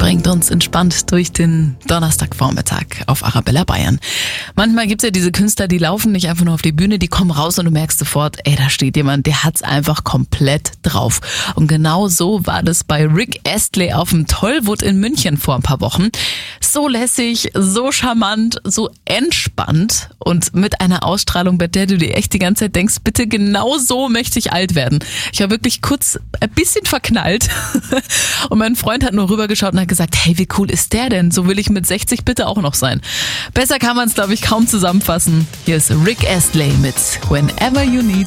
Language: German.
bringt uns entspannt durch den Donnerstagvormittag auf Arabella Bayern. Manchmal gibt's ja diese Künstler, die laufen nicht einfach nur auf die Bühne, die kommen raus und du merkst sofort, da steht jemand, der hat's einfach komplett drauf. Und genau so war das bei Rick Astley auf dem Tollwood in München vor ein paar Wochen. So lässig, so charmant, so entspannt und mit einer Ausstrahlung, bei der du dir echt die ganze Zeit denkst, bitte genau so möchte ich alt werden. Ich war wirklich kurz ein bisschen verknallt und mein Freund hat nur rübergeschaut und hat gesagt, hey, wie cool ist der denn? So will ich mit 60 bitte auch noch sein. Besser kann man es, glaube ich, kaum zusammenfassen. Hier ist Rick Astley mit Whenever You Need